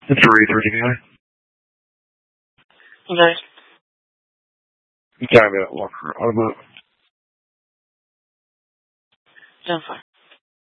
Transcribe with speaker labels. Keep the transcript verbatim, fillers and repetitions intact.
Speaker 1: It's three thirty-nine.
Speaker 2: Okay.
Speaker 1: You got me that locker. I'm up.
Speaker 2: ten five.